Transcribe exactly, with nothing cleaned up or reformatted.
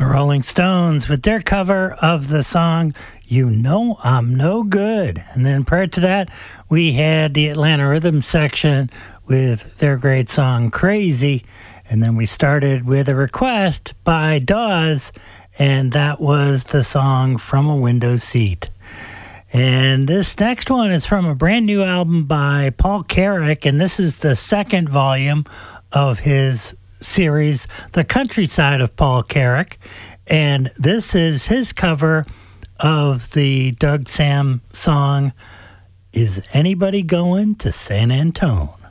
The Rolling Stones with their cover of the song, You Know I'm No Good. And then prior to that, we had the Atlanta Rhythm section with their great song, Crazy. And then we started with a request by Dawes, and that was the song From a Window Seat. And this next one is from a brand new album by Paul Carrack, and this is the second volume of his series, The Countryside of Paul Carrack. And this is his cover of the Doug Sam song, Is Anybody Going to San Antone?